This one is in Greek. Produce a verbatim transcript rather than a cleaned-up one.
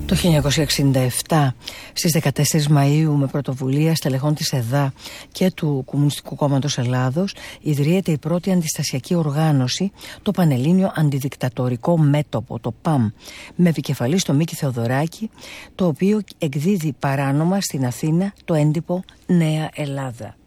Το χίλια εννιακόσια εξήντα επτά, στις δεκατέσσερις Μαΐου, με πρωτοβουλία στελεχών της ΕΔΑ και του Κομμουνιστικού Κόμματος Ελλάδος, ιδρύεται η πρώτη αντιστασιακή οργάνωση, το Πανελλήνιο Αντιδικτατορικό Μέτωπο, το ΠΑΜ, με επικεφαλή στο Μίκη Θεοδωράκη, το οποίο εκδίδει παράνομα στην Αθήνα το έντυπο Νέα Ελλάδα.